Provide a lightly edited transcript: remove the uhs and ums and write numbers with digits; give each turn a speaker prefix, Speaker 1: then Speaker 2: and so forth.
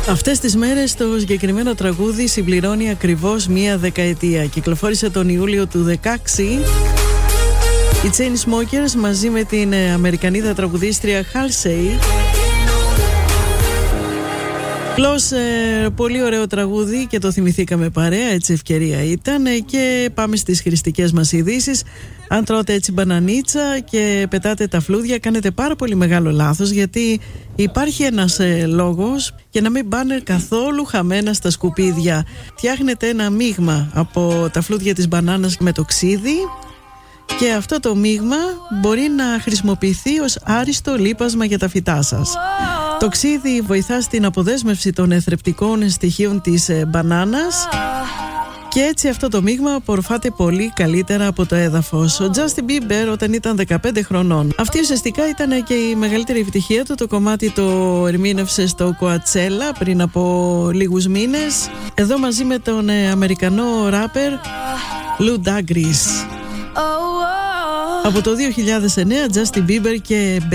Speaker 1: Αυτές τις μέρες το συγκεκριμένο τραγούδι συμπληρώνει ακριβώς μία δεκαετία. Κυκλοφόρησε τον Ιούλιο του 2016. Οι Chainsmokers μαζί με την Αμερικανίδα τραγουδίστρια Halsey. Απλώς πολύ ωραίο τραγούδι και το θυμηθήκαμε παρέα, έτσι ευκαιρία ήταν. Και πάμε στις χρηστικές μας ειδήσεις. Αν τρώτε έτσι μπανανίτσα και πετάτε τα φλούδια, κάνετε πάρα πολύ μεγάλο λάθος, γιατί υπάρχει ένας λόγος και να μην πάνε καθόλου χαμένα στα σκουπίδια. Φτιάχνετε ένα μείγμα από τα φλούδια της μπανάνας με το ξύδι και αυτό το μείγμα μπορεί να χρησιμοποιηθεί ως άριστο λίπασμα για τα φυτά σας. Το ξύδι βοηθά στην αποδέσμευση των εθρεπτικών στοιχείων της μπανάνας και έτσι αυτό το μείγμα απορροφάται πολύ καλύτερα από το έδαφος. Ο Justin Bieber όταν ήταν 15 χρονών. Αυτή ουσιαστικά ήταν και η μεγαλύτερη επιτυχία του. Το κομμάτι το ερμήνευσε στο Coachella πριν από λίγους μήνες. Εδώ μαζί με τον Αμερικανό ράπερ Lou Dagris. Από το 2009 Justin Bieber και